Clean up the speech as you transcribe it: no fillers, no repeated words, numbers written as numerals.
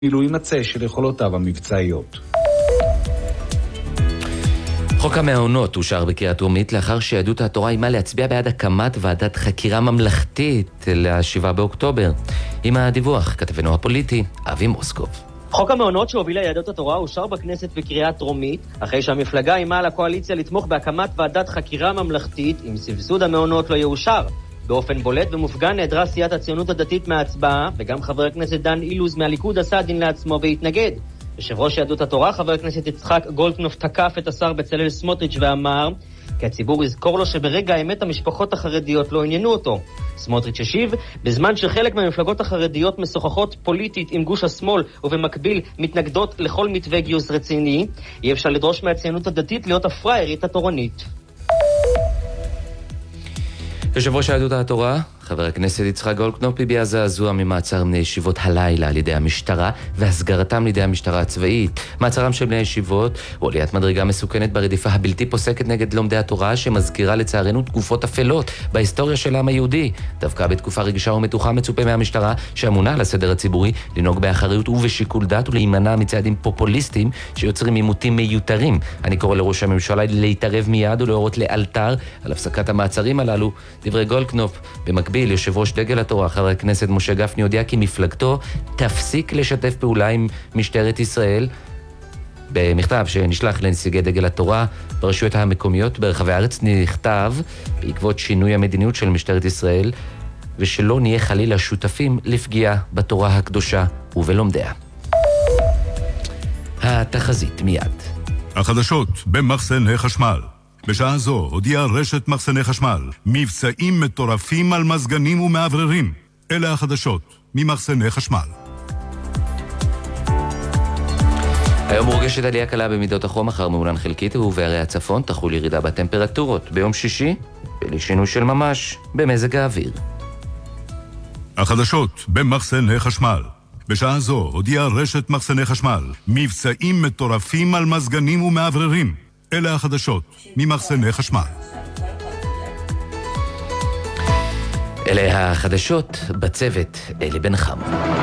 מילוי מצא של יכולותיו המבצעיות. חוק המעונות אושר בקריאה טרומית לאחר שיהדות התורה אימה להצביע בעד הקמת ועדת חקירה ממלכתית ל-7 באוקטובר. עם הדיווח, כתבנו הפוליטי, אבי מוסקוב. חוק המעונות שהובילה יהדות התורה אושר בכנסת בקריאה טרומית, אחרי שהמפלגה אימה על הקואליציה לתמוך בהקמת ועדת חקירה ממלכתית אם סבסוד המעונות לא יאושר. באופן בולט ומופגן נעדרה סיעת הציונות הדתית מההצבעה, וגם חבר הכנסת דן אילוז מהליכוד עשה דין לעצמו והתנגד. יושב ראש יהדות התורה, חבר הכנסת יצחק גולדקנופ, תקף את השר בצלאל סמוטריץ' ואמר כי הציבור יזכור לו שברגע האמת המשפחות החרדיות לא עניינו אותו. סמוטריץ' השיב, בזמן שחלק מהמפלגות החרדיות משוחחות פוליטית עם גוש השמאל ובמקביל מתנגדות לכל מתווה גיוס רציני, אי אפשר לדרוש מהציונות הדתית להיות הפראיירית התורנית. יושב ראש יהדות התורה, חבר הכנסת יצחק גולדקנופ, הביע זעזוע ממעצר בני ישיבות הלילה על ידי המשטרה והסגרתם לידי המשטרה הצבאית. מעצרם של בני ישיבות הוא עליית מדרגה מסוכנת ברדיפה הבלתי פוסקת נגד לומדי התורה, שמזכירה לצערנו תקופות אפלות בהיסטוריה של העם היהודי. דווקא בתקופה רגישה ומתוחה מצופה מהמשטרה, שאמונה על הסדר הציבורי, לנהוג באחריות ובשיקול דעת ולהימנע מצעדים פופוליסטיים שיוצרים עימותים מיותרים. אני קורא לראש הממשלה להתערב מיד ולהורות לאלתר על הפסקת המעצרים הללו. דברי גולדקנופ. במקביל, יושב ראש דגל התורה, חבר הכנסת משה גפני, הודיע כי מפלגתו תפסיק לשתף פעולה עם משטרת ישראל. במכתב שנשלח לנציגי דגל התורה ברשויות המקומיות ברחבי הארץ נכתב, בעקבות שינוי המדיניות של משטרת ישראל, ושלא נהיה חלילה שותפים לפגיעה בתורה הקדושה ובלומדיה. התחזית מיד. החדשות במחסני חשמל. בשעה זו הודיעה רשת מחסני חשמל מבצעים מטורפים על מזגנים ומעבררים. אלה החדשות ממחסני חשמל. היום מורגשת עלייה קלה במידות החום, מחר מעונן חלקית ובערי הצפון תחול ירידה בטמפרטורות. ביום שישי, בלי שינוי של ממש במזג האוויר. החדשות במחסני חשמל. בשעה זו הודיעה רשת מחסני חשמל מבצעים מטורפים על מזגנים ומעבררים. אלה החדשות ממחסני חשמל. אלה החדשות, בצוות אלי בן חמו.